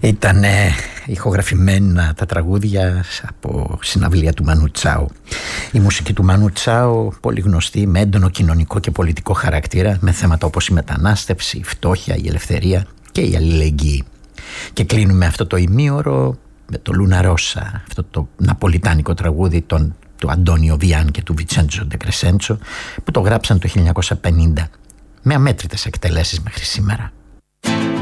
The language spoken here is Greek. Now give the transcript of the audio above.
Ήταν ηχογραφημένα τα τραγούδια από συναυλία του Μανού Τσάο. Η μουσική του Μανού Τσάο, πολύ γνωστή, με έντονο κοινωνικό και πολιτικό χαρακτήρα, με θέματα όπως η μετανάστευση, η φτώχεια, η ελευθερία και η αλληλεγγύη. Και κλείνουμε αυτό το ημίωρο με το Λούνα Ρώσα, αυτό το ναπολιτάνικο τραγούδι του Αντώνιο Βιάν και του Βιτσέντσο Ντε Κρεσέντσο, που το γράψαν το 1950 με αμέτρητες εκτελέσεις μέχρι σήμερα.